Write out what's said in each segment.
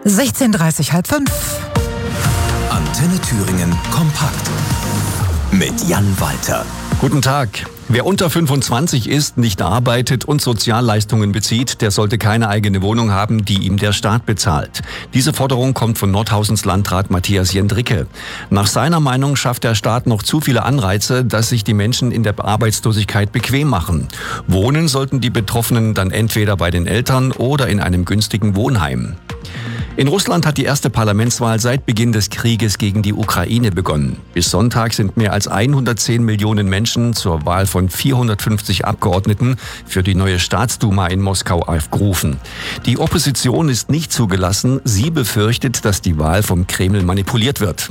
16:30, halb 5. Antenne Thüringen kompakt mit Jan Walter. Guten Tag. Wer unter 25 ist, nicht arbeitet und Sozialleistungen bezieht, der sollte keine eigene Wohnung haben, die ihm der Staat bezahlt. Diese Forderung kommt von Nordhausens Landrat Matthias Jendricke. Nach seiner Meinung schafft der Staat noch zu viele Anreize, dass sich die Menschen in der Arbeitslosigkeit bequem machen. Wohnen sollten die Betroffenen dann entweder bei den Eltern oder in einem günstigen Wohnheim. In Russland hat die erste Parlamentswahl seit Beginn des Krieges gegen die Ukraine begonnen. Bis Sonntag sind mehr als 110 Millionen Menschen zur Wahl von 450 Abgeordneten für die neue Staatsduma in Moskau aufgerufen. Die Opposition ist nicht zugelassen. Sie befürchtet, dass die Wahl vom Kreml manipuliert wird.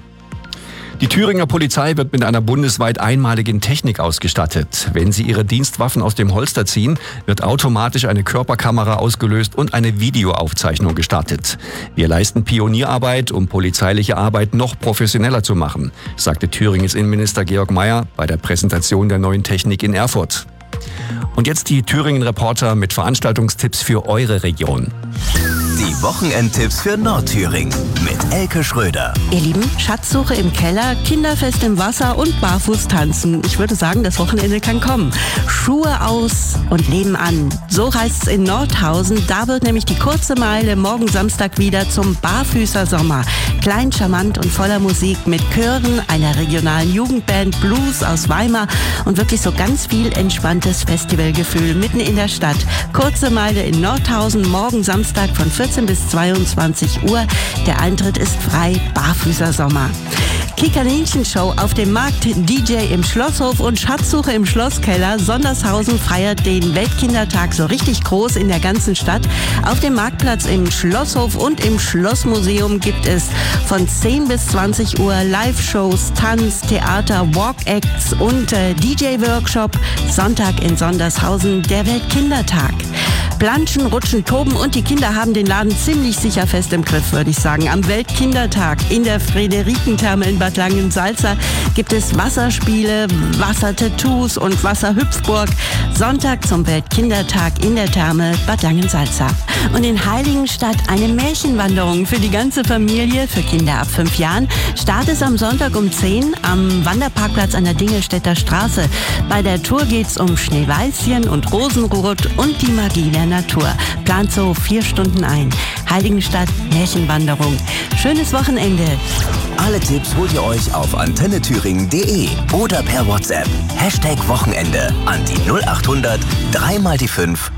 Die Thüringer Polizei wird mit einer bundesweit einmaligen Technik ausgestattet. Wenn sie ihre Dienstwaffen aus dem Holster ziehen, wird automatisch eine Körperkamera ausgelöst und eine Videoaufzeichnung gestartet. Wir leisten Pionierarbeit, um polizeiliche Arbeit noch professioneller zu machen, sagte Thüringens Innenminister Georg Mayer bei der Präsentation der neuen Technik in Erfurt. Und jetzt die Thüringen-Reporter mit Veranstaltungstipps für eure Region. Die Wochenendtipps für Nordthüringen mit Elke Schröder. Ihr Lieben, Schatzsuche im Keller, Kinderfest im Wasser und barfuß tanzen. Ich würde sagen, das Wochenende kann kommen. Schuhe aus und Leben an. So heißt es in Nordhausen. Da wird nämlich die kurze Meile morgen Samstag wieder zum Barfüßer-Sommer. Klein, charmant und voller Musik mit Chören, einer regionalen Jugendband, Blues aus Weimar und wirklich so ganz viel entspanntes Festivalgefühl mitten in der Stadt. Kurze Meile in Nordhausen, morgen Samstag von 14 bis 22 Uhr. Der Eintritt ist frei, Barfüßer-Sommer. Kikaninchenschau auf dem Markt, DJ im Schlosshof und Schatzsuche im Schlosskeller. Sondershausen feiert den Weltkindertag so richtig groß in der ganzen Stadt. Auf dem Marktplatz im Schlosshof und im Schlossmuseum gibt es von 10 bis 20 Uhr Live-Shows, Tanz, Theater, Walk-Acts und DJ-Workshop. Sonntag in Sondershausen, der Weltkindertag. Planschen, rutschen, toben und die Kinder haben den Laden ziemlich sicher fest im Griff, würde ich sagen. Am Weltkindertag in der Friederikentherme in Bad Langensalza gibt es Wasserspiele, Wassertattoos und Wasserhüpfburg. Sonntag zum Weltkindertag in der Therme Bad Langensalza. Und in Heiligenstadt eine Märchenwanderung für die ganze Familie, für Kinder ab 5 Jahren. Start ist am Sonntag um 10 am Wanderparkplatz an der Dingelstädter Straße. Bei der Tour geht's um Schneeweißchen und Rosenrot und die Magie der Natur. Plant so 4 Stunden ein. Heiligenstadt Märchenwanderung. Schönes Wochenende. Alle Tipps holt ihr euch auf antennethüringen.de oder per WhatsApp. #Wochenende an die 0800 3 mal die 5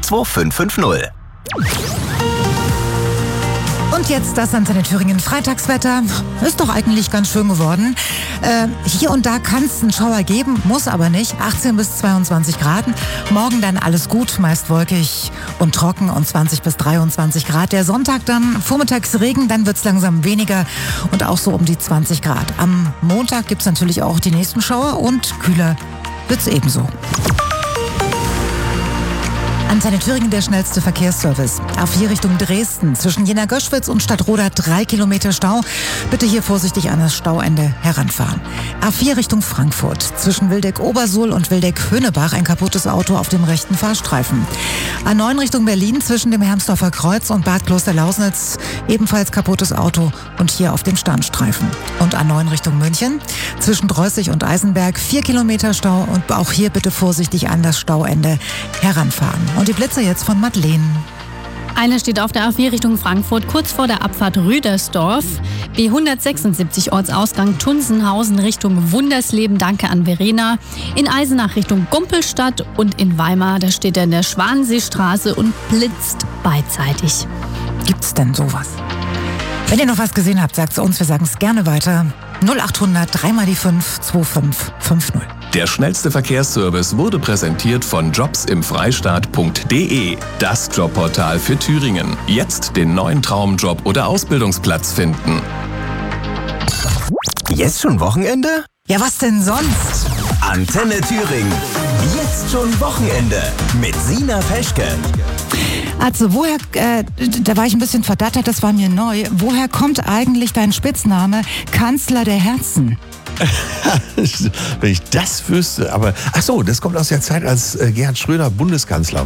2550. Und jetzt das Antenne Thüringen Freitagswetter. Ist doch eigentlich ganz schön geworden. Hier und da kann es einen Schauer geben, muss aber nicht. 18 bis 22 Grad. Morgen dann alles gut, meist wolkig und trocken und 20 bis 23 Grad. Der Sonntag dann vormittags Regen, dann wird es langsam weniger und auch so um die 20 Grad. Am Montag gibt es natürlich auch die nächsten Schauer und kühler wird es ebenso. Antenne Thüringen, der schnellste Verkehrsservice. A4 Richtung Dresden. Zwischen Jena-Göschwitz und Stadtroda 3 Kilometer Stau. Bitte hier vorsichtig an das Stauende heranfahren. A4 Richtung Frankfurt. Zwischen Wildeck-Obersuhl und Wildeck-Höhnebach ein kaputtes Auto auf dem rechten Fahrstreifen. A9 Richtung Berlin. Zwischen dem Hermsdorfer Kreuz und Bad Kloster-Lausnitz ebenfalls kaputtes Auto und hier auf dem Standstreifen. Und A9 Richtung München. Zwischen Dreußig und Eisenberg 4 Kilometer Stau und auch hier bitte vorsichtig an das Stauende heranfahren. Und die Blitze jetzt von Madeleine. Eine steht auf der A4 Richtung Frankfurt, kurz vor der Abfahrt Rüdersdorf. B176 Ortsausgang Tunsenhausen Richtung Wundersleben, danke an Verena. In Eisenach Richtung Gumpelstadt und in Weimar, da steht er in der Schwanenseestraße und blitzt beidseitig. Gibt's denn sowas? Wenn ihr noch was gesehen habt, sagt's uns, wir sagen es gerne weiter. 0800 3 mal die 5 2550. Der schnellste Verkehrsservice wurde präsentiert von jobsimfreistaat.de, das Jobportal für Thüringen. Jetzt den neuen Traumjob oder Ausbildungsplatz finden. Jetzt schon Wochenende? Ja, was denn sonst? Antenne Thüringen. Jetzt schon Wochenende mit Sina Peschke. Also woher, da war ich ein bisschen verdattert, das war mir neu. Woher kommt eigentlich dein Spitzname Kanzler der Herzen? Wenn ich das wüsste, aber ach so, das kommt aus der Zeit, als Gerhard Schröder Bundeskanzler